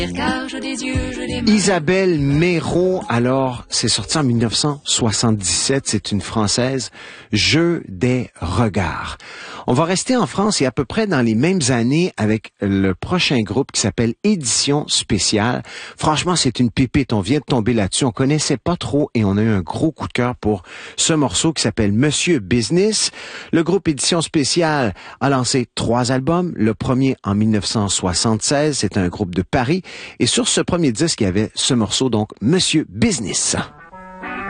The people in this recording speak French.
Isabelle Méraud, alors, c'est sorti en 1977, c'est une Française, Jeu des regards. On va rester en France et à peu près dans les mêmes années avec le prochain groupe qui s'appelle Édition Spéciale. Franchement, c'est une pépite, on vient de tomber là-dessus, on connaissait pas trop et on a eu un gros coup de cœur pour ce morceau qui s'appelle Monsieur Business. Le groupe Édition Spéciale a lancé 3 albums, le premier en 1976, c'est un groupe de Paris et sur ce premier disque, il y avait ce morceau, donc Monsieur Business.